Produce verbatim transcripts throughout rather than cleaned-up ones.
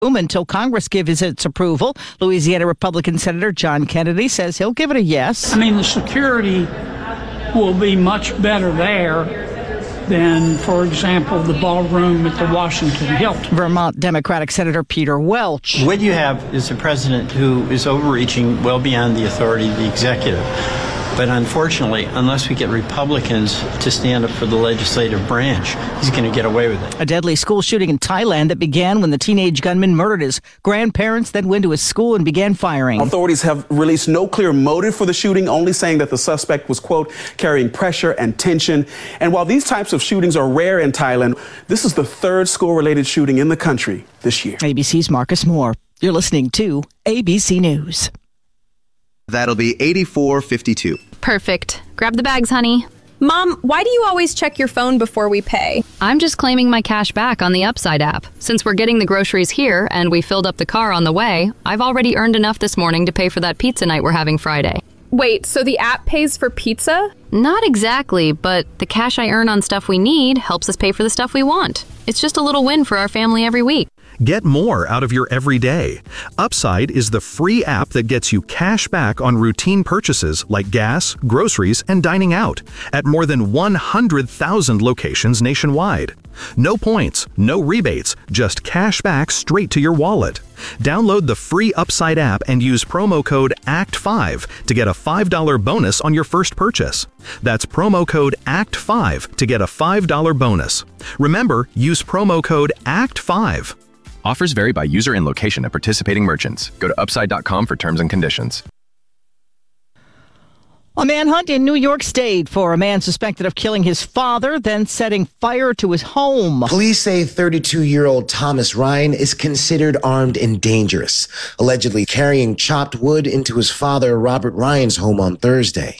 until Congress gives its approval. Louisiana Republican Senator John Kennedy says he'll give it a yes. I mean, the security will be much better there than, for example, the ballroom at the Washington Hilton. Vermont Democratic Senator Peter Welch. What you have is a president who is overreaching well beyond the authority of the executive. But unfortunately, unless we get Republicans to stand up for the legislative branch, he's going to get away with it. A deadly school shooting in Thailand that began when the teenage gunman murdered his grandparents, then went to his school and began firing. Authorities have released no clear motive for the shooting, only saying that the suspect was, quote, carrying pressure and tension. And while these types of shootings are rare in Thailand, this is the third school-related shooting in the country this year. A B C's Marcus Moore. You're listening to A B C News. That'll be eighty-four fifty-two. Perfect. Grab the bags, honey. Mom, why do you always check your phone before we pay? I'm just claiming my cash back on the Upside app. Since we're getting the groceries here and we filled up the car on the way, I've already earned enough this morning to pay for that pizza night we're having Friday. Wait, so the app pays for pizza? Not exactly, but the cash I earn on stuff we need helps us pay for the stuff we want. It's just a little win for our family every week. Get more out of your everyday. Upside is the free app that gets you cash back on routine purchases like gas, groceries, and dining out at more than one hundred thousand locations nationwide. No points, no rebates, just cash back straight to your wallet. Download the free Upside app and use promo code A C T five to get a five dollars bonus on your first purchase. That's promo code A C T five to get a five dollars bonus. Remember, use promo code A C T five. Offers vary by user and location at participating merchants. Go to upside dot com for terms and conditions. A manhunt in New York State for a man suspected of killing his father, then setting fire to his home. Police say thirty-two-year-old Thomas Ryan is considered armed and dangerous, allegedly carrying chopped wood into his father Robert Ryan's home on Thursday.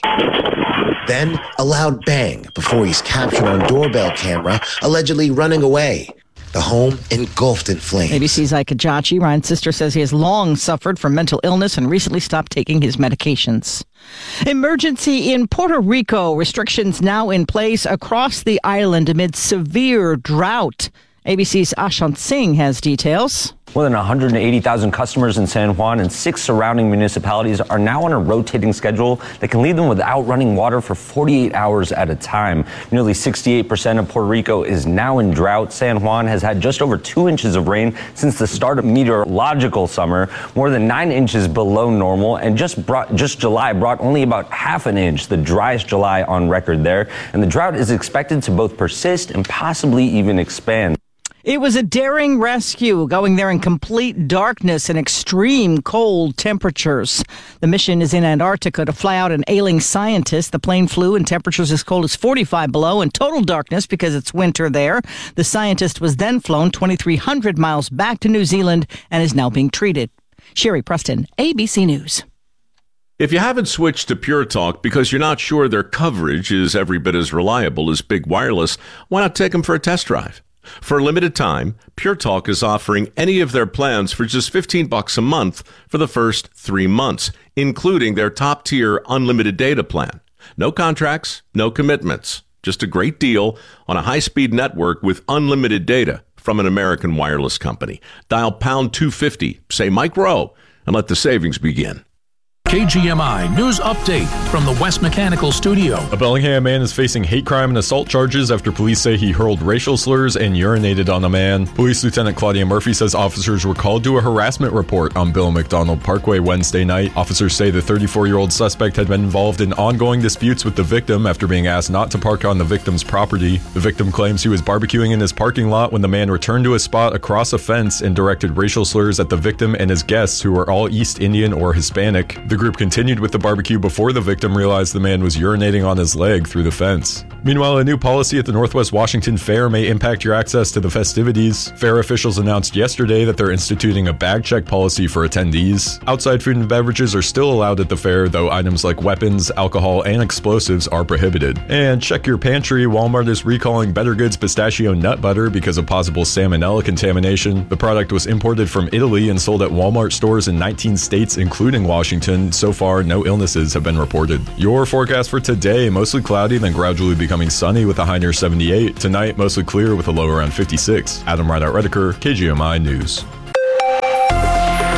Then, a loud bang before he's captured on doorbell camera, allegedly running away. The home engulfed in flames. A B C's Ike Kajachi. Ryan's sister says he has long suffered from mental illness and recently stopped taking his medications. Emergency in Puerto Rico. Restrictions now in place across the island amid severe drought. A B C's Ashant Singh has details. More than one hundred eighty thousand customers in San Juan and six surrounding municipalities are now on a rotating schedule that can leave them without running water for forty-eight hours at a time. Nearly sixty-eight percent of Puerto Rico is now in drought. San Juan has had just over two inches of rain since the start of meteorological summer, more than nine inches below normal, and just brought, just July brought only about half an inch, the driest July on record there. And the drought is expected to both persist and possibly even expand. It was a daring rescue, going there in complete darkness and extreme cold temperatures. The mission is in Antarctica to fly out an ailing scientist. The plane flew in temperatures as cold as forty-five below and total darkness because it's winter there. The scientist was then flown twenty-three hundred miles back to New Zealand and is now being treated. Sherry Preston, A B C News. If you haven't switched to Pure Talk because you're not sure their coverage is every bit as reliable as Big Wireless, why not take them for a test drive? For a limited time, Pure Talk is offering any of their plans for just fifteen bucks a month for the first three months, including their top-tier unlimited data plan. No contracts, no commitments. Just a great deal on a high-speed network with unlimited data from an American wireless company. Dial pound two fifty, say Mike Rowe, and let the savings begin. K G M I News Update from the West Mechanical Studio. A Bellingham man is facing hate crime and assault charges after police say he hurled racial slurs and urinated on a man. Police Lieutenant Claudia Murphy says officers were called to a harassment report on Bill McDonald Parkway Wednesday night. Officers say the thirty-four-year-old suspect had been involved in ongoing disputes with the victim after being asked not to park on the victim's property. The victim claims he was barbecuing in his parking lot when the man returned to his spot across a fence and directed racial slurs at the victim and his guests, who were all East Indian or Hispanic. The group continued with the barbecue before the victim realized the man was urinating on his leg through the fence. Meanwhile, a new policy at the Northwest Washington Fair may impact your access to the festivities. Fair officials announced yesterday that they're instituting a bag check policy for attendees. Outside food and beverages are still allowed at the fair, though items like weapons, alcohol, and explosives are prohibited. And check your pantry. Walmart is recalling Better Goods pistachio nut butter because of possible salmonella contamination. The product was imported from Italy and sold at Walmart stores in nineteen states, including Washington. So far, no illnesses have been reported. Your forecast for today: mostly cloudy, then gradually becoming sunny with a high near seventy-eight. Tonight, mostly clear with a low around fifty-six. Adam Rideout Redeker, K G M I News.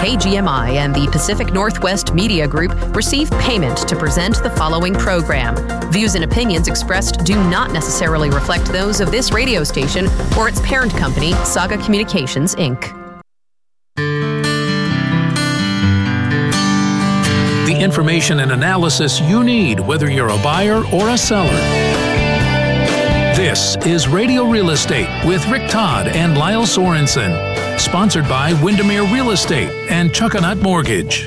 K G M I and the Pacific Northwest Media Group receive payment to present the following program. Views and opinions expressed do not necessarily reflect those of this radio station or its parent company, Saga Communications, Incorporated. The information and analysis you need, whether you're a buyer or a seller. This is Radio Real Estate with Rick Todd and Lyle Sorensen. Sponsored by Windermere Real Estate and Chuckanut Mortgage.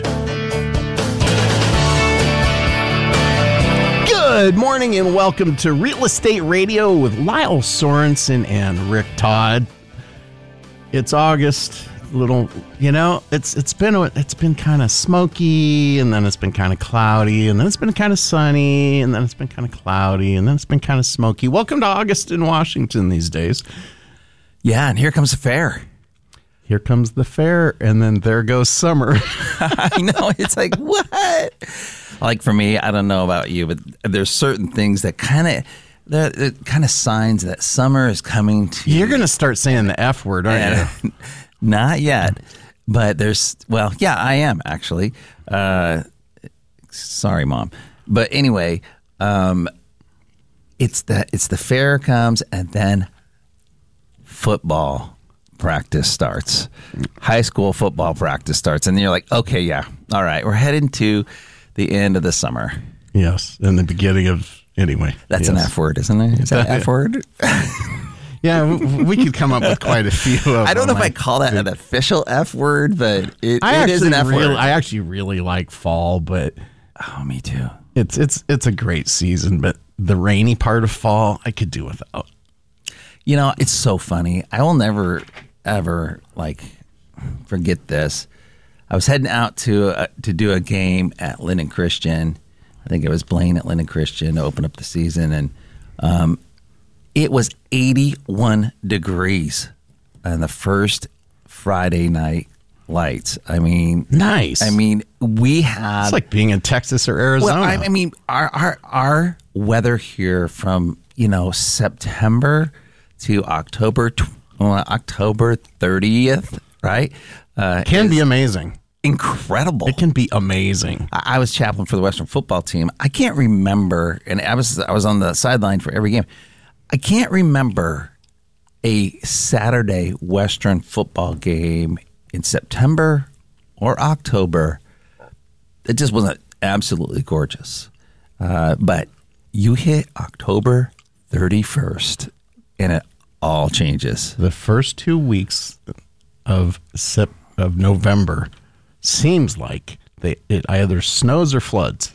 Good morning and welcome to Real Estate Radio with Lyle Sorensen and Rick Todd. It's August. Little, you know, it's it's been it's been kind of smoky, and then it's been kind of cloudy, and then it's been kind of sunny, and then it's been kind of cloudy, and then it's been kind of smoky. Welcome to August in Washington these days. Yeah, and here comes the fair. Here comes the fair, and then there goes summer. I know, it's like, what? Like for me, I don't know about you, but there's certain things that kind of they're, they're kind of signs that summer is coming to. You're going to start saying the F word, aren't and, you? Not yet, but there's, well, yeah, I am actually. Uh, sorry, Mom. But anyway, um, it's the, it's the fair comes, and then football practice starts. High school football practice starts, and then you're like, okay, yeah, all right, we're heading to the end of the summer. Yes, and the beginning of, anyway. That's yes. an F word, isn't it? Is that an F word? Yeah, we could come up with quite a few of I don't know them. if I call that an official F word, but it, I it is an F really, word. I actually really like fall, but oh, me too. It's it's it's a great season, but the rainy part of fall, I could do without. You know, it's so funny. I will never ever like forget this. I was heading out to uh, to do a game at Linden Christian. I think it was Blaine at Linden Christian to open up the season, and um, it was eighty-one degrees on the first Friday night lights. I mean, nice. I mean, we had. It's like being in Texas or Arizona. Well, I, I mean, our, our our weather here from you know September to October well, October thirtieth, right? Uh, can be amazing. Incredible. It can be amazing. I, I was chaplain for the Western football team. I can't remember, and I was I was on the sideline for every game. I can't remember a Saturday Western football game in September or October. It just wasn't absolutely gorgeous. Uh, but you hit October thirty-first, and it all changes. The first two weeks of sep- of November seems like they it either snows or floods.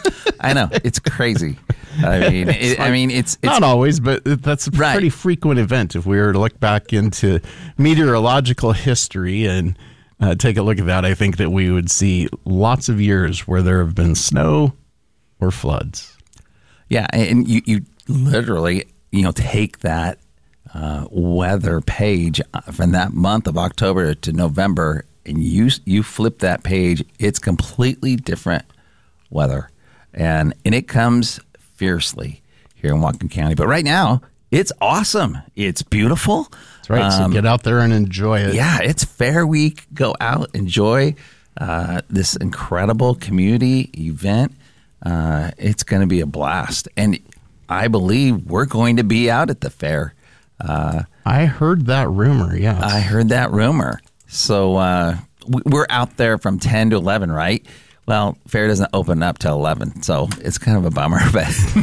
I know, it's crazy. I mean, it, like, I mean, it's, it's not always, but that's a right. pretty frequent event. If we were to look back into meteorological history and uh, take a look at that, I think that we would see lots of years where there have been snow or floods. Yeah, and you, you literally, you know, take that uh, weather page from that month of October to November, and you you flip that page, it's completely different weather, and and it comes fiercely here in Whatcom County. But right now, it's awesome. It's beautiful. That's right. Um, so get out there and enjoy it. Yeah, it's Fair Week. Go out, enjoy uh, this incredible community event. Uh, it's going to be a blast. And I believe we're going to be out at the fair. Uh, I heard that rumor, yes. I heard that rumor. So uh, we're out there from ten to eleven, right? Well, fair doesn't open up till eleven, so it's kind of a bummer. But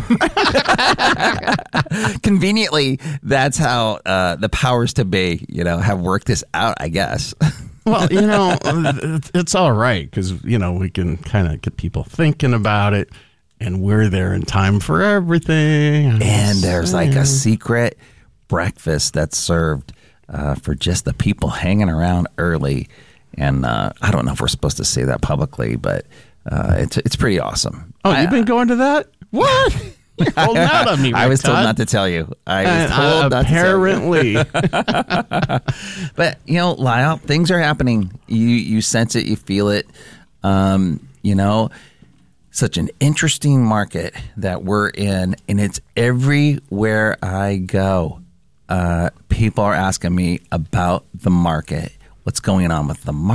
conveniently, that's how uh, the powers to be, you know, have worked this out, I guess. Well, you know, it's all right because, you know, we can kind of get people thinking about it, and we're there in time for everything. And there's like a secret breakfast that's served uh, for just the people hanging around early. And uh, I don't know if we're supposed to say that publicly, but uh, it's it's pretty awesome. Oh, I, you've been going to that? What? You're holding out on me, Rick I was told Todd. not to tell you. I was Uh, told not apparently. to tell you. But, you know, Lyle, things are happening. You you sense it. You feel it. Um, you know, such an interesting market that we're in, and it's everywhere I go. Uh, people are asking me about the market. What's going on with the market?